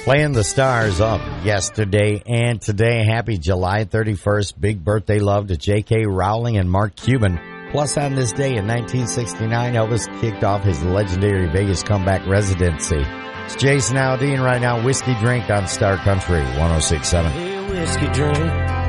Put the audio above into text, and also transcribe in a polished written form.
Playing the stars up yesterday and today. Happy July 31st. Big birthday love to J.K. Rowling and Mark Cuban. Plus, on this day in 1969, Elvis kicked off his legendary Vegas comeback residency. It's Jason Aldean right now. Whiskey Drink on Star Country 106.7. Hey, whiskey drink.